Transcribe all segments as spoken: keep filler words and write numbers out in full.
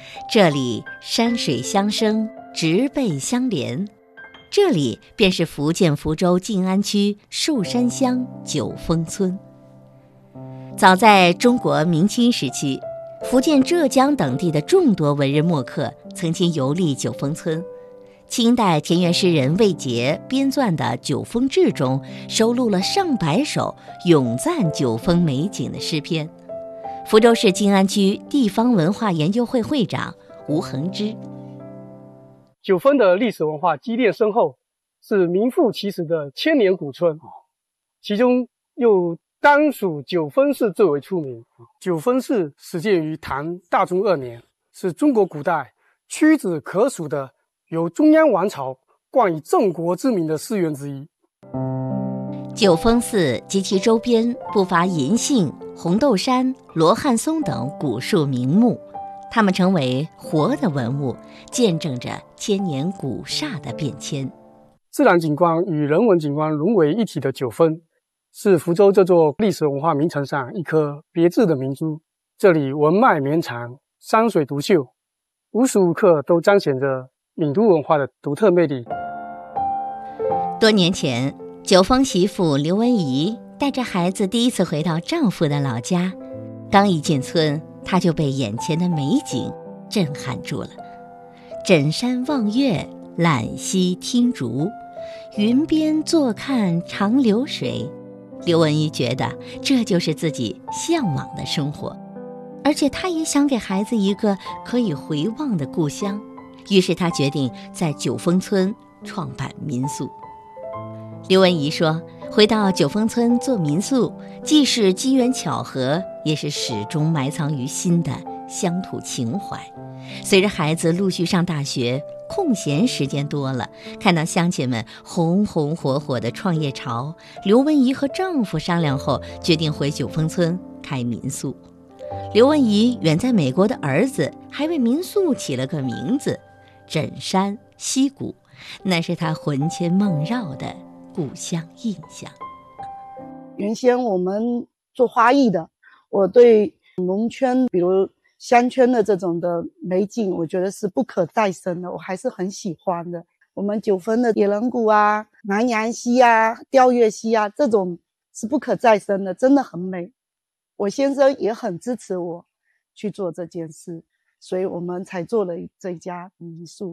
这里山水相生，植被相连。这里便是福建福州晋安区寿山乡九峰村。早在中国明清时期，福建、浙江等地的众多文人墨客曾经游历九峰村。清代田园诗人魏杰编撰的《九峰志》中收录了上百首咏赞九峰美景的诗篇。福州市晋安区地方文化研究会会长吴恒之： 九峰的历史文化积淀深厚，是名副其实的千年古村，其中又当属九峰寺最为出名。九峰寺始建于唐大中二年，是中国古代屈指可数的由中央王朝冠以镇国之名的寺院之一。 九峰寺及其周边不乏银杏、红豆杉、罗汉松等古树名木，它们成为活的文物，见证着千年古刹的变迁。 自然景观与人文景观融为一体的九峰，是福州这座历史文化名城上一颗别致的明珠。这里文脉绵长，山水独秀，无时无刻都彰显着闽都文化的独特魅力。 多年前，九峰媳妇刘文怡带着孩子第一次回到丈夫的老家，刚一进村，她就被眼前的美景震撼住了。枕山望月，揽溪听竹，云边坐看长流水。刘文怡觉得这就是自己向往的生活，而且她也想给孩子一个可以回望的故乡，于是她决定在九峰村创办民宿。刘文怡说，回到九峰村做民宿，既是机缘巧合，也是始终埋藏于心的乡土情怀。随着孩子陆续上大学，空闲时间多了，看到乡亲们红红火火的创业潮，刘文怡和丈夫商量后，决定回九峰村开民宿。刘文怡远在美国的儿子还为民宿起了个名字——枕山溪谷，那是他魂牵梦绕的故乡印象。 原先我们做花艺的，我对农村比如乡村的这种的美景，我觉得是不可再生的，我还是很喜欢的。我们九峰的野人谷啊、南洋溪啊、吊月溪啊，这种是不可再生的，真的很美。我先生也很支持我去做这件事，所以我们才做了这家民宿。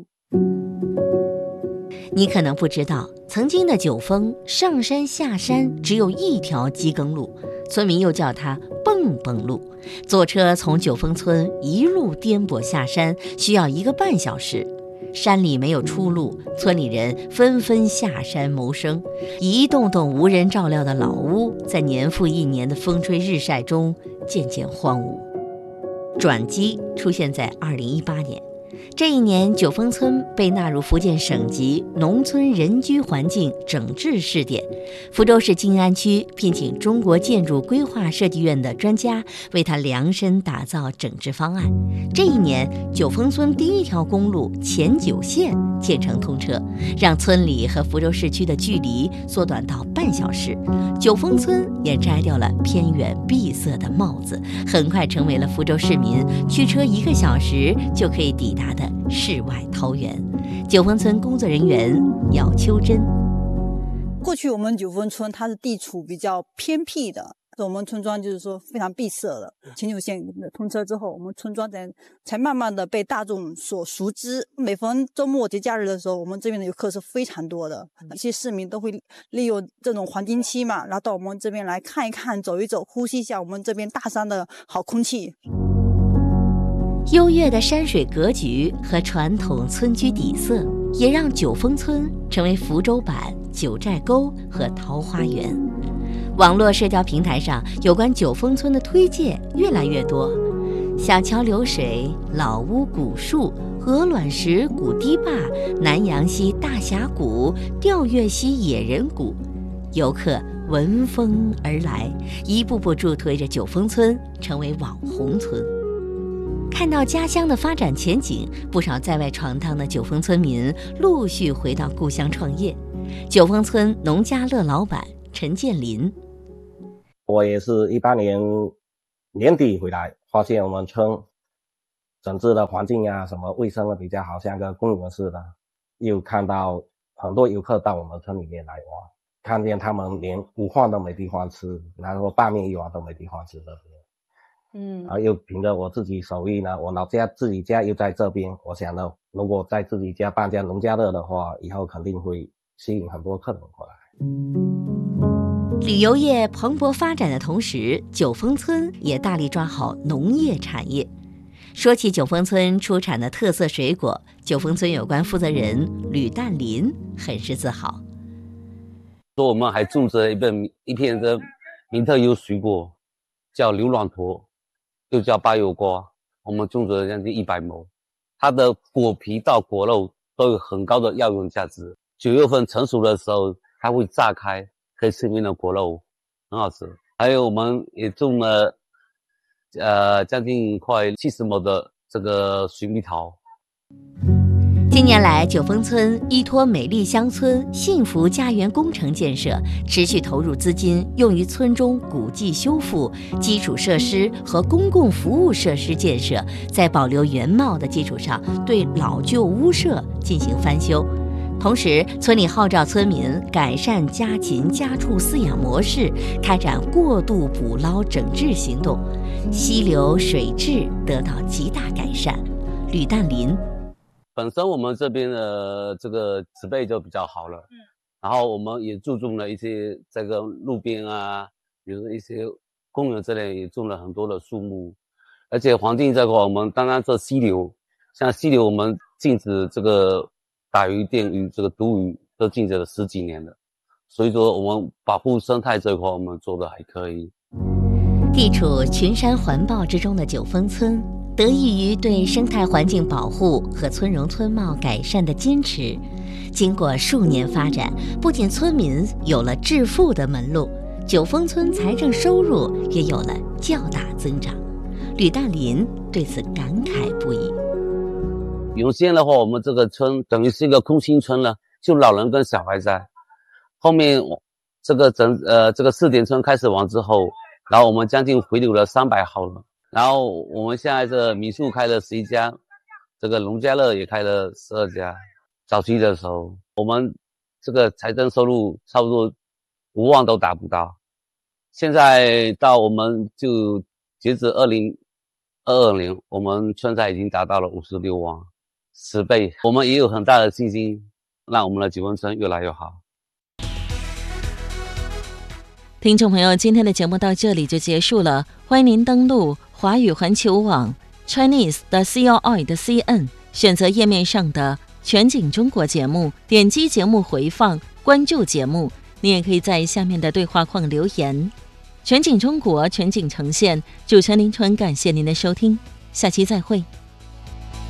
你可能不知道，曾经的九峰上山下山只有一条机耕路，村民又叫它蹦蹦路。坐车从九峰村一路颠簸下山，需要一个半小时。山里没有出路，村里人纷纷下山谋生。一栋栋无人照料的老屋，在年复一年的风吹日晒中渐渐荒芜。转机出现在二零一八年。这一年，九峰村被纳入福建省级农村人居环境整治试点。福州市晋安区聘请中国建筑规划设计院的专家为他量身打造整治方案。这一年，九峰村第一条公路前九线建成通车，让村里和福州市区的距离缩短到半小时。九峰村也摘掉了偏远闭塞的帽子，很快成为了福州市民驱车一个小时就可以抵达的世外桃源。九峰村工作人员姚秋珍： 过去我们九峰村它是地处比较偏僻的，我们村庄就是说非常闭塞的。前九线通车之后，我们村庄才才慢慢的被大众所熟知。每逢周末节假日的时候，我们这边的游客是非常多的，一些市民都会利用这种黄金期嘛，然后到我们这边来看一看、走一走，呼吸一下我们这边大山的好空气。 优越的山水格局和传统村居底色，也让九峰村成为福州版九寨沟和桃花源。网络社交平台上有关九峰村的推介越来越多，小桥流水、老屋古树、鹅卵石古堤坝、南洋溪大峡谷、吊月溪野人谷，游客闻风而来，一步步助推着九峰村成为网红村。看到家乡的发展前景，不少在外闯荡的九峰村民陆续回到故乡创业。九峰村农家乐老板陈建林： 我也是一八年年底回来，发现我们村整治的环境啊，什么卫生的比较好，像个公园似的。又看到很多游客到我们村里面来玩，看见他们连午饭都没地方吃，然后半面一碗都没地方吃的。嗯，然后又凭着我自己手艺呢，我老家自己家又在这边，我想呢，如果在自己家办家农家乐的话，以后肯定会吸引很多客人过来。 旅游业蓬勃发展的同时，九峰村也大力抓好农业产业。说起九峰村出产的特色水果，九峰村有关负责人吕淡林很是自豪。 说我们还种着一片一片的名特优水果，叫牛卵驼，又叫巴油瓜，我们种植了将近一百亩，它的果皮到果肉都有很高的药用价值。九月份成熟的时候，它会炸开，可以吃里面的果肉，很好吃。还有我们也种了，呃，将近快七十亩的这个水蜜桃。 近年来，九峰村依托美丽乡村、幸福家园工程建设，持续投入资金用于村中古迹修复、基础设施和公共服务设施建设，在保留原貌的基础上，对老旧屋舍进行翻修。同时，村里号召村民改善家禽家畜饲养模式，开展过度捕捞整治行动，溪流水质得到极大改善。吕淡林。 本身我们这边的这个植被就比较好了，嗯，然后我们也注重了一些这个路边啊，比如一些公园这类也种了很多的树木，而且环境这块我们当然这溪流，像溪流我们禁止这个打鱼、电鱼、这个毒鱼都禁止了十几年了，所以说我们保护生态这块我们做的还可以。 地处群山环抱之中的九峰村，得益于对生态环境保护和村容村貌改善的坚持，经过数年发展，不仅村民有了致富的门路，九峰村财政收入也有了较大增长。吕淡林对此感慨不已。 原先的话，我们这个村等于是一个空心村了，就老人跟小孩在。后面这个整呃这个试点村开始完之后，然后我们将近回流了三百号了。然后我们现在这民宿开了十一家，这个农家乐也开了十二家。早期的时候，我们这个财政收入差不多五万都达不到，现在到我们就截止二零二二年，我们村财已经达到了五十六万，十倍。我们也有很大的信心，让我们的九峰村越来越好。 听众朋友，今天的节目到这里就结束了，欢迎您登录华语环球网 Chinese 的 C O I 的 C N， 选择页面上的全景中国节目，点击节目回放，关注节目。你也可以在下面的对话框留言。全景中国，全景呈现，主持人林纯，感谢您的收听，下期再会。